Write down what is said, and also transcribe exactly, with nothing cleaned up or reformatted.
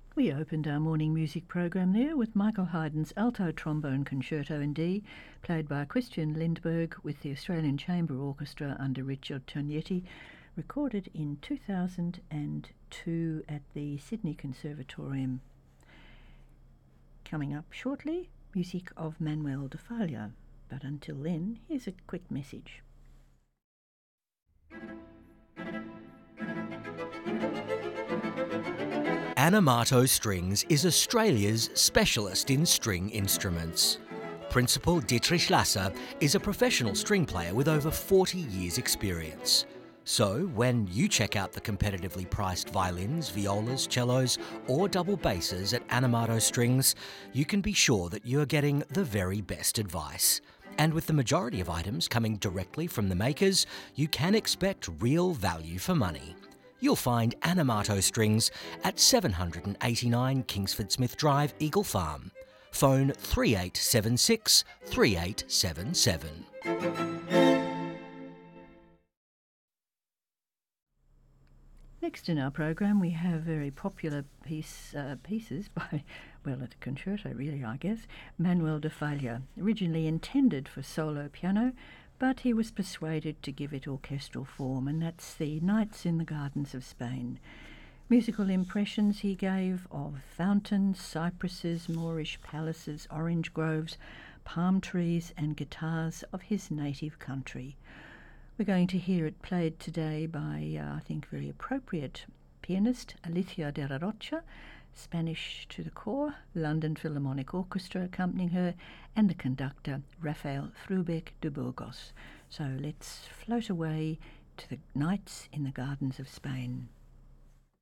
We opened our morning music program there with Michael Haydn's Alto Trombone Concerto in D, played by Christian Lindberg with the Australian Chamber Orchestra under Richard Tognetti, recorded in two thousand two at the Sydney Conservatorium. Coming up shortly, music of Manuel de Falla. But until then, here's a quick message. Anamato Strings is Australia's specialist in string instruments. Principal Dietrich Lasser is a professional string player with over forty years' experience. So, when you check out the competitively priced violins, violas, cellos, or double basses at Anamato Strings, you can be sure that you're getting the very best advice. And with the majority of items coming directly from the makers, you can expect real value for money. You'll find Anamato Strings at seven eighty-nine Kingsford Smith Drive, Eagle Farm. Phone three eight seven six, three eight seven seven. Next in our program, we have very popular piece, uh, pieces by, well, a concerto really, I guess, Manuel de Falla, originally intended for solo piano, but he was persuaded to give it orchestral form, and that's the Nights in the Gardens of Spain. Musical impressions he gave of fountains, cypresses, Moorish palaces, orange groves, palm trees and guitars of his native country. We're going to hear it played today by, uh, I think, very appropriate pianist Alicia de la Rocha, Spanish to the core, London Philharmonic Orchestra accompanying her, and the conductor Rafael Frubeck de Burgos. So let's float away to the Nights in the Gardens of Spain.